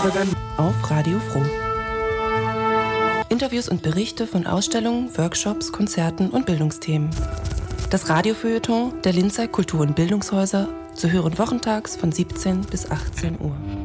Auf Radio Froh. Interviews und Berichte von Ausstellungen, Workshops, Konzerten und Bildungsthemen. Das Radiofeuilleton der Linzer Kultur- und Bildungshäuser zu hören wochentags von 17 bis 18 Uhr.